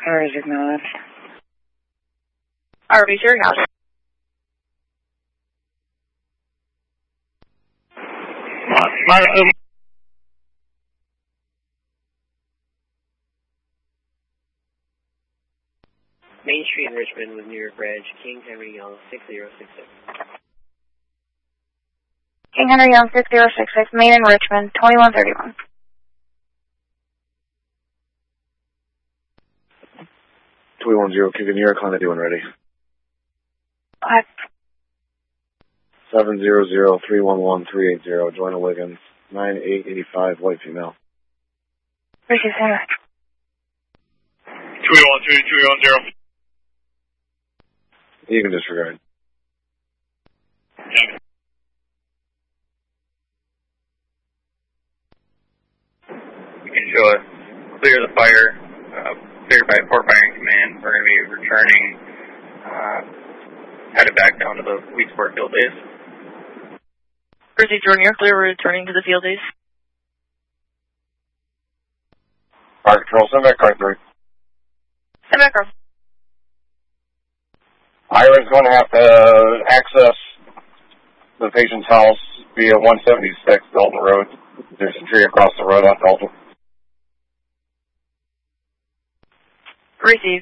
Power is acknowledged. RV sure acknowledged. Main Street in Richmond with New York Bridge, King Henry Young, 6066. King Henry Young, 6066, Main in Richmond, 2131. King of New York, Honda doing ready. Okay. 700-311-380, Joanna Wiggins, 9885, white female. Receive center. 210. You can disregard. We can show us clear the fire, cleared by Port Byron Command. We're going to be returning, headed back down to the Weedsport field days. Receive Jordan, you're clear. We're returning to the field days. Fire control, send back car 3. Send back car. Ira's going to have to access the patient's house via 176 Dalton Road. There's a tree across the road on Dalton. Receive.